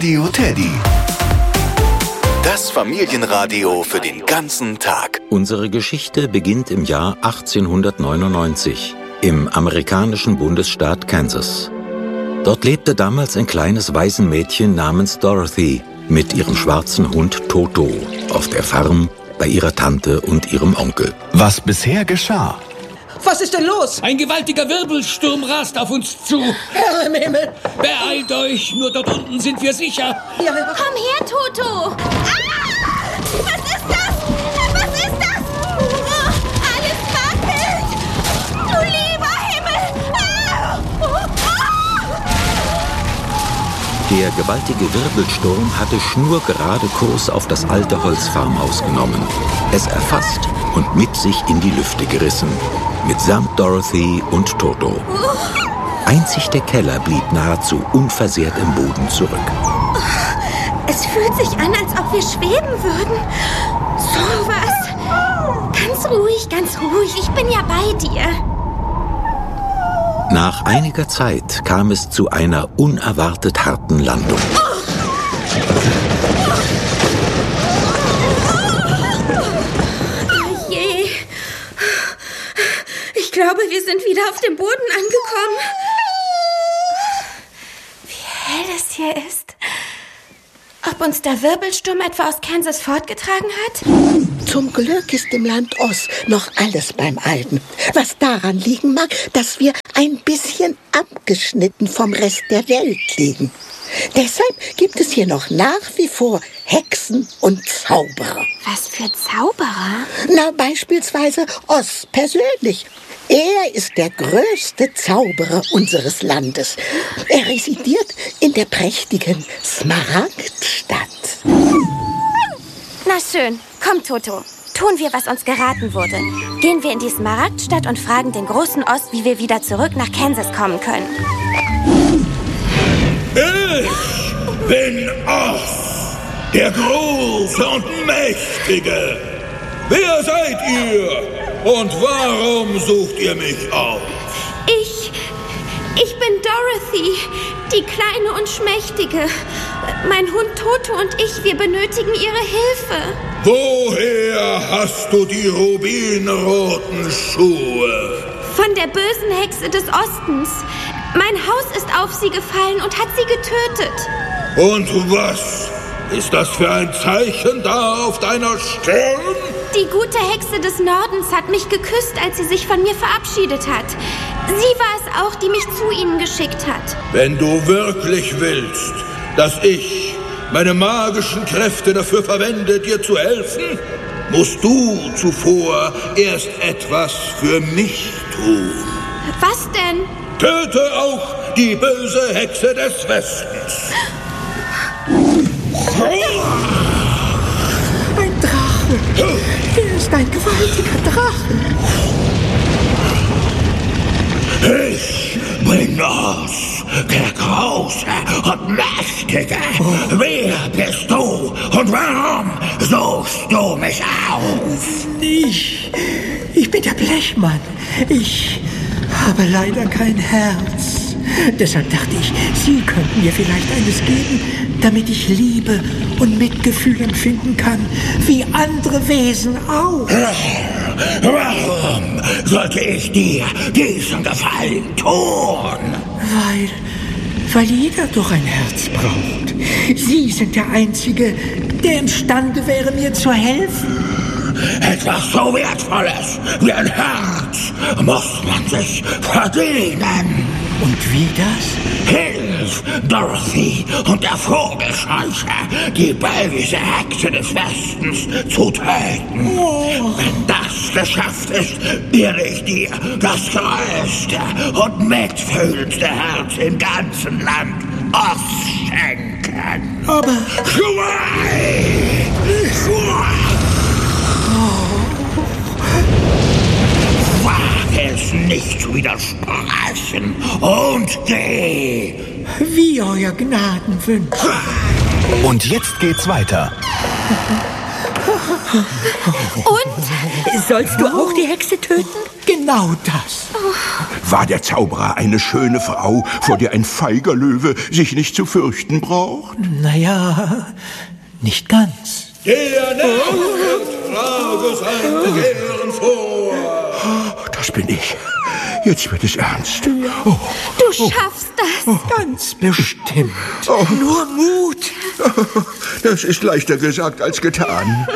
Radio Teddy. Das Familienradio für den ganzen Tag. Unsere Geschichte beginnt im Jahr 1899 im amerikanischen Bundesstaat Kansas. Dort lebte damals ein kleines Waisenmädchen namens Dorothy mit ihrem schwarzen Hund Toto auf der Farm bei ihrer Tante und ihrem Onkel. Was bisher geschah. Was ist denn los? Ein gewaltiger Wirbelsturm rast auf uns zu. Herr im Himmel! Beeilt euch, nur dort unten sind wir sicher. Ja, Komm her, Toto! Was ist das? Was ist das? Oh, alles wackelt! Du lieber Himmel! Der gewaltige Wirbelsturm hatte schnurgerade Kurs auf das alte Holzfarmhaus genommen, es erfasst und mit sich in die Lüfte gerissen, mitsamt Dorothy und Toto. Einzig der Keller blieb nahezu unversehrt im Boden zurück. Es fühlt sich an, als ob wir schweben würden. So was. Ganz ruhig. Ich bin ja bei dir. Nach einiger Zeit kam es zu einer unerwartet harten Landung. Oh je. Ich glaube, wir sind wieder auf dem Boden angekommen. Wie hell es hier ist. Ob uns der Wirbelsturm etwa aus Kansas fortgetragen hat? Zum Glück ist im Land Oz noch alles beim Alten. Was daran liegen mag, dass wir ein bisschen abgeschnitten vom Rest der Welt liegen. Deshalb gibt es hier noch nach wie vor Hexen und Zauberer. Was für Zauberer? Na, beispielsweise Oz persönlich. Er ist der größte Zauberer unseres Landes. Er residiert in der prächtigen Smaragdstadt. Na schön, komm Toto. Tun wir, was uns geraten wurde. Gehen wir in die Smaragdstadt und fragen den großen Oz, wie wir wieder zurück nach Kansas kommen können. Ich bin Oz, der Große und Mächtige. Wer seid ihr? Und warum sucht ihr mich auf? Ich bin Dorothy, die Kleine und Schmächtige. Mein Hund Toto und ich, wir benötigen ihre Hilfe. Woher hast du die rubinroten Schuhe? Von der bösen Hexe des Ostens. Mein Haus ist auf sie gefallen und hat sie getötet. Und was ist das für ein Zeichen da auf deiner Stirn? Die gute Hexe des Nordens hat mich geküsst, als sie sich von mir verabschiedet hat. Sie war es auch, die mich zu ihnen geschickt hat. Wenn du wirklich willst, dass ich meine magischen Kräfte dafür verwende, dir zu helfen, musst du zuvor erst etwas für mich tun. Was denn? Töte auch die böse Hexe des Westens. Ein Drache. Er ist ein gewaltiger Drache. Ich bin Oz, der Große und Mächtige. Wer bist du und warum suchst du mich auf? Ich bin der Blechmann. Ich habe leider kein Herz. Deshalb dachte ich, Sie könnten mir vielleicht eines geben, damit ich Liebe und Mitgefühl empfinden kann, wie andere Wesen auch. Warum sollte ich dir diesen Gefallen tun? Weil jeder doch ein Herz braucht. Sie sind der Einzige, der imstande wäre, mir zu helfen. Etwas so Wertvolles wie ein Herz muss man sich verdienen. Und wie das? Hilf Dorothy und der Vogelscheuche, die böse Hexe des Westens zu töten. Wenn das geschafft ist, werde ich dir das größte und mitfühlendste Herz im ganzen Land Oz schenken. Aber... Schweig! Wage es nicht zu widersprechen und geh! Wie euer Gnaden wünscht. Und jetzt geht's weiter. Und? Sollst du auch die Hexe töten? Genau das. War der Zauberer eine schöne Frau, vor der ein feiger Löwe sich nicht zu fürchten braucht? Naja, nicht ganz. Der Nerv trage sein Begehren vor. Das bin ich. Jetzt wird es ernst. Du schaffst das. Ganz bestimmt. Nur Mut. Das ist leichter gesagt als getan.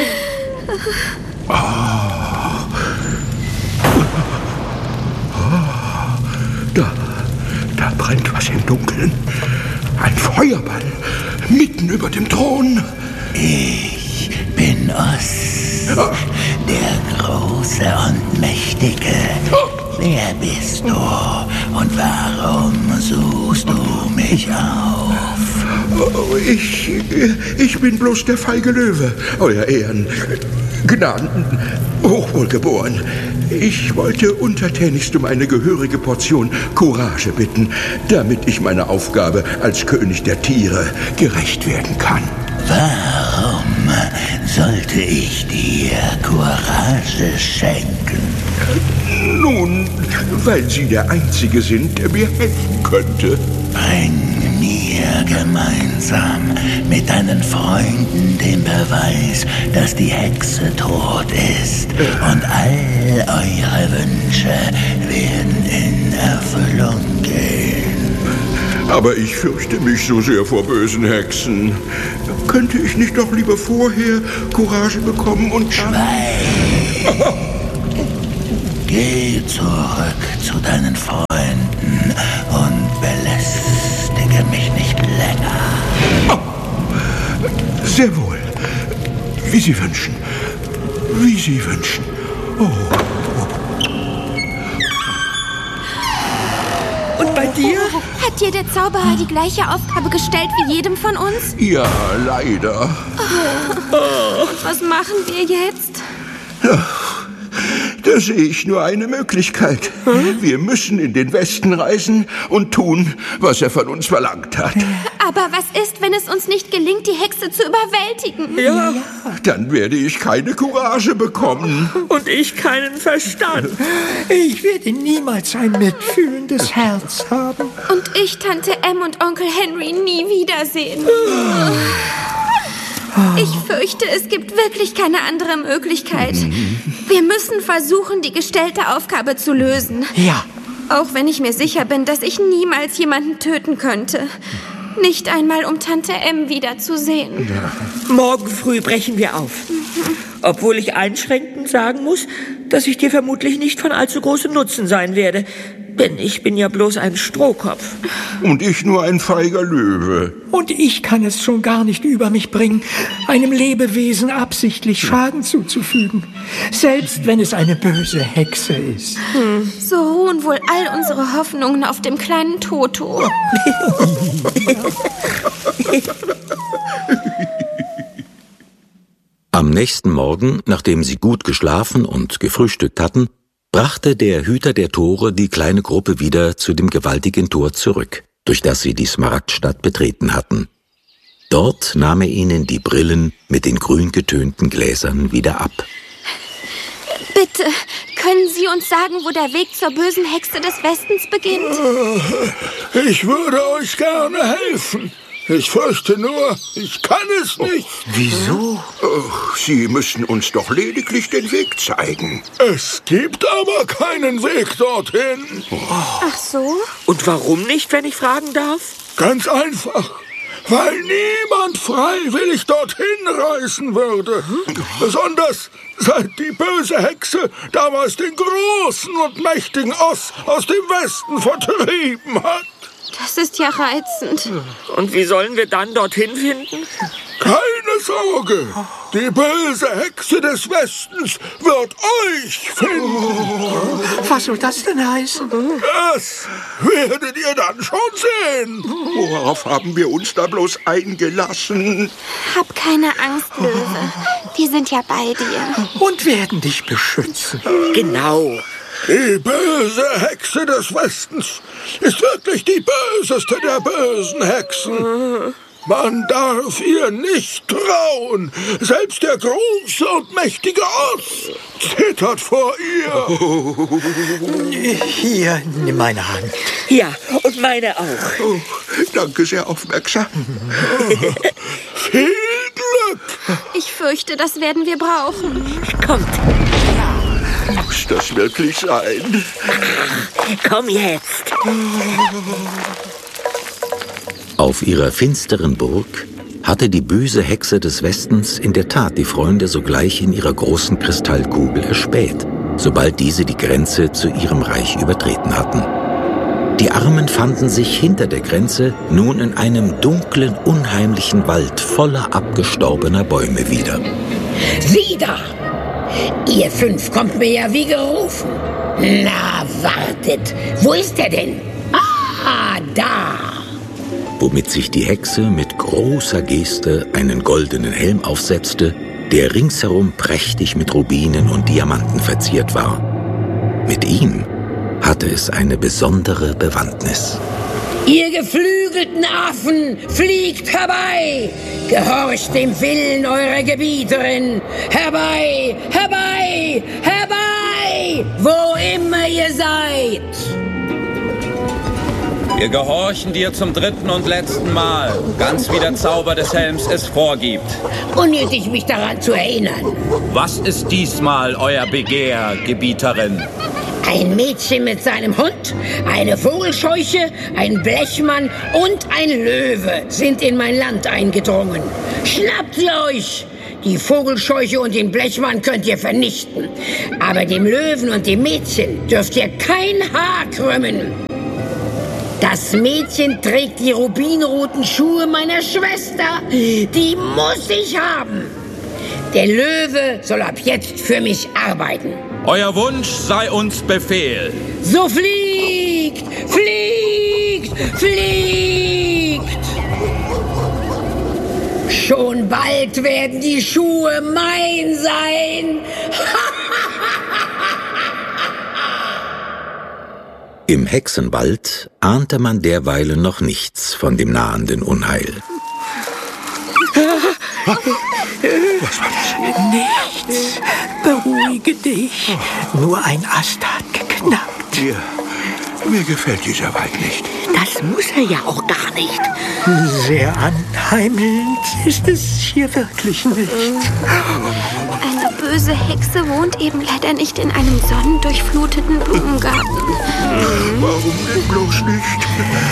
Da brennt was im Dunkeln. Ein Feuerball mitten über dem Thron. Ich bin Oss, der Große und Mächtige. Wer bist du und warum suchst du mich auf? Ich bin bloß der feige Löwe, Euer Ehren. Gnaden, hochwohlgeboren. Ich wollte untertänigst um eine gehörige Portion Courage bitten, damit ich meiner Aufgabe als König der Tiere gerecht werden kann. Warum sollte ich dir Courage schenken? Nun, weil Sie der Einzige sind, der mir helfen könnte. Bring mir gemeinsam mit deinen Freunden den Beweis, dass die Hexe tot ist. Und all eure Wünsche werden in Erfüllung gehen. Aber ich fürchte mich so sehr vor bösen Hexen. Könnte ich nicht doch lieber vorher Courage bekommen und... Schweig! Geh zurück zu deinen Freunden und belästige mich nicht länger. Sehr wohl. Wie Sie wünschen. Wie Sie wünschen. Und bei dir? Hat dir der Zauberer die gleiche Aufgabe gestellt wie jedem von uns? Ja, leider. Und was machen wir jetzt? Da sehe ich nur eine Möglichkeit. Wir müssen in den Westen reisen und tun, was er von uns verlangt hat. Aber was ist, wenn es uns nicht gelingt, die Hexe zu überwältigen? Ja. Dann werde ich keine Courage bekommen. Und ich keinen Verstand. Ich werde niemals ein mitfühlendes Herz haben. Und ich Tante Em und Onkel Henry nie wiedersehen. Ich fürchte, es gibt wirklich keine andere Möglichkeit. Wir müssen versuchen, die gestellte Aufgabe zu lösen. Ja. Auch wenn ich mir sicher bin, dass ich niemals jemanden töten könnte. Nicht einmal, um Tante Em wiederzusehen. Morgen früh brechen wir auf. Obwohl ich einschränkend sagen muss, dass ich dir vermutlich nicht von allzu großem Nutzen sein werde. Denn ich bin ja bloß ein Strohkopf. Und ich nur ein feiger Löwe. Und ich kann es schon gar nicht über mich bringen, einem Lebewesen absichtlich Schaden zuzufügen. Selbst wenn es eine böse Hexe ist. So ruhen wohl all unsere Hoffnungen auf dem kleinen Toto. Am nächsten Morgen, nachdem sie gut geschlafen und gefrühstückt hatten, brachte der Hüter der Tore die kleine Gruppe wieder zu dem gewaltigen Tor zurück, durch das sie die Smaragdstadt betreten hatten. Dort nahm er ihnen die Brillen mit den grün getönten Gläsern wieder ab. Bitte, können Sie uns sagen, wo der Weg zur bösen Hexe des Westens beginnt? Ich würde euch gerne helfen. Ich fürchte nur, ich kann es nicht. Wieso? Sie müssen uns doch lediglich den Weg zeigen. Es gibt aber keinen Weg dorthin. Ach so? Und warum nicht, wenn ich fragen darf? Ganz einfach. Weil niemand freiwillig dorthin reisen würde. Besonders seit die böse Hexe damals den großen und mächtigen Oss aus dem Westen vertrieben hat. Das ist ja reizend. Und wie sollen wir dann dorthin finden? Keine Sorge, die böse Hexe des Westens wird euch finden. Was soll das denn heißen? Das werdet ihr dann schon sehen. Worauf haben wir uns da bloß eingelassen? Hab keine Angst, Löwe. Wir sind ja bei dir. Und werden dich beschützen. Genau. Die böse Hexe des Westens ist wirklich die böseste der bösen Hexen. Man darf ihr nicht trauen. Selbst der große und mächtige Oz zittert vor ihr. Hier, nimm meine Hand. Ja, und meine auch. Oh, danke, sehr aufmerksam. Viel Glück. Ich fürchte, das werden wir brauchen. Kommt, Muss das wirklich sein? komm jetzt. Auf ihrer finsteren Burg hatte die böse Hexe des Westens in der Tat die Freunde sogleich in ihrer großen Kristallkugel erspäht, sobald diese die Grenze zu ihrem Reich übertreten hatten. Die Armen fanden sich hinter der Grenze nun in einem dunklen, unheimlichen Wald voller abgestorbener Bäume wieder. Sieh da! Ihr 5 kommt mir ja wie gerufen. Na, wartet. Wo ist er denn? Ah, da! Womit sich die Hexe mit großer Geste einen goldenen Helm aufsetzte, der ringsherum prächtig mit Rubinen und Diamanten verziert war. Mit ihm hatte es eine besondere Bewandtnis. Ihr geflügelten Affen, fliegt herbei! Gehorcht dem Willen eurer Gebieterin! Herbei, herbei, herbei! Wo immer ihr seid! Wir gehorchen dir zum 3. und letzten Mal, ganz wie der Zauber des Helms es vorgibt. Unnötig, mich daran zu erinnern. Was ist diesmal euer Begehr, Gebieterin? Ein Mädchen mit seinem Hund, eine Vogelscheuche, ein Blechmann und ein Löwe sind in mein Land eingedrungen. Schnappt sie euch! Die Vogelscheuche und den Blechmann könnt ihr vernichten. Aber dem Löwen und dem Mädchen dürft ihr kein Haar krümmen. Das Mädchen trägt die rubinroten Schuhe meiner Schwester. Die muss ich haben. Der Löwe soll ab jetzt für mich arbeiten. Euer Wunsch sei uns Befehl. So fliegt, fliegt, fliegt! Schon bald werden die Schuhe mein sein. Im Hexenwald ahnte man derweilen noch nichts von dem nahenden Unheil. Was war das? Nichts. Beruhige dich. Nur ein Ast hat geknackt. Mir gefällt dieser Wald nicht. Das muss er ja auch gar nicht. Sehr anheimelnd ist es hier wirklich nicht. Eine böse Hexe wohnt eben leider nicht in einem sonnendurchfluteten Blumengarten. Warum denn bloß nicht?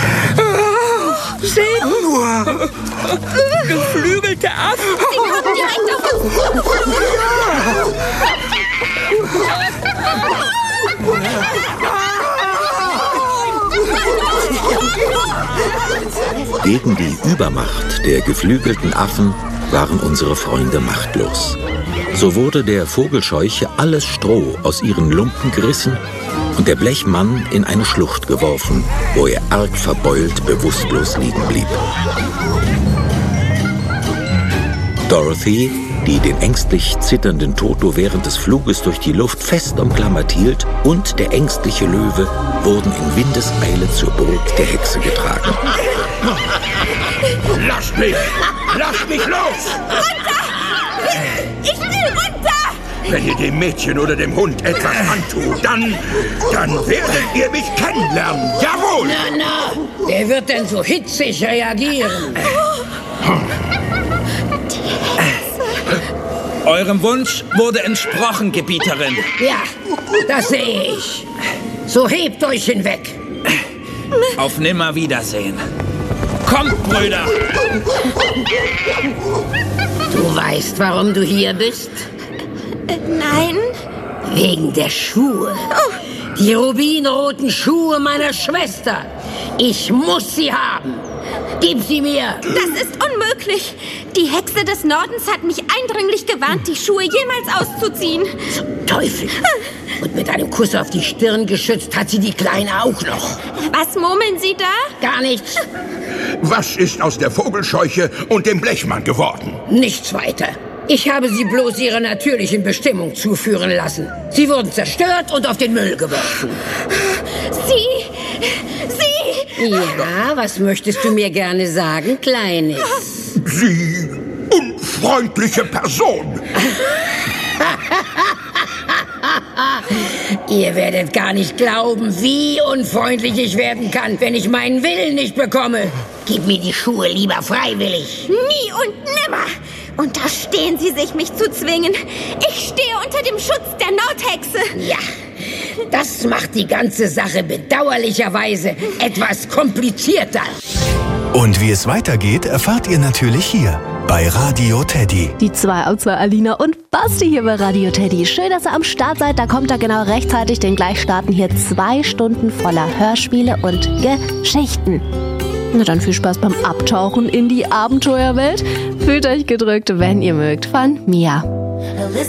Seht nur! Geflügelte Affen! Sie kommen direkt auf uns zu. Gegen die Übermacht der geflügelten Affen waren unsere Freunde machtlos. So wurde der Vogelscheuche alles Stroh aus ihren Lumpen gerissen und der Blechmann in eine Schlucht geworfen, wo er arg verbeult bewusstlos liegen blieb. Dorothy, die den ängstlich zitternden Toto während des Fluges durch die Luft fest umklammert hielt, und der ängstliche Löwe wurden in Windeseile zur Burg der Hexe getragen. Lasst mich! Lasst mich los! Runter! Ich will runter! Wenn ihr dem Mädchen oder dem Hund etwas antut, dann werdet ihr mich kennenlernen. Jawohl! Na, der wird denn so hitzig reagieren. Eurem Wunsch wurde entsprochen, Gebieterin. Ja, das sehe ich. So hebt euch hinweg. Auf Nimmerwiedersehen. Kommt, Brüder! Du weißt, warum du hier bist? Nein. Wegen der Schuhe. Die rubinroten Schuhe meiner Schwester. Ich muss sie haben. Gib sie mir. Das ist unmöglich. Die Hexe des Nordens hat mich eindringlich gewarnt, die Schuhe jemals auszuziehen. Zum Teufel. Und mit einem Kuss auf die Stirn geschützt hat sie die Kleine auch noch. Was murmeln Sie da? Gar nichts. Was ist aus der Vogelscheuche und dem Blechmann geworden? Nichts weiter. Ich habe sie bloß ihrer natürlichen Bestimmung zuführen lassen. Sie wurden zerstört und auf den Müll geworfen. Sie! Ja, was möchtest du mir gerne sagen, Kleines? Sie unfreundliche Person. Ihr werdet gar nicht glauben, wie unfreundlich ich werden kann, wenn ich meinen Willen nicht bekomme. Gib mir die Schuhe lieber freiwillig. Nie und nimmer. Und da stehen Sie sich, mich zu zwingen. Ich stehe unter dem Schutz der Nordhexe. Ja, das macht die ganze Sache bedauerlicherweise etwas komplizierter. Und wie es weitergeht, erfahrt ihr natürlich hier bei Radio Teddy. Die 2 Alina und Basti hier bei Radio Teddy. Schön, dass ihr am Start seid. Da kommt ihr genau rechtzeitig, denn gleich starten hier 2 Stunden voller Hörspiele und Geschichten. Na dann viel Spaß beim Abtauchen in die Abenteuerwelt. Fühlt euch gedrückt, wenn ihr mögt, von Mia.